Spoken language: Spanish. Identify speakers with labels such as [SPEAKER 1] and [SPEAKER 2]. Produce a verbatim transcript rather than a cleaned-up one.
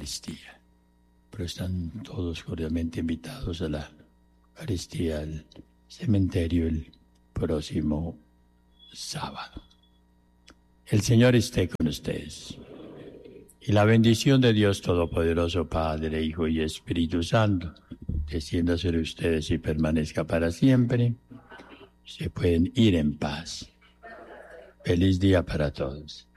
[SPEAKER 1] Eucaristía. Pero están todos cordialmente invitados a la Eucaristía al cementerio el próximo sábado. El Señor esté con ustedes. Y la bendición de Dios Todopoderoso, Padre, Hijo y Espíritu Santo, descienda sobre ustedes y permanezca para siempre. Se pueden ir en paz. Feliz día para todos.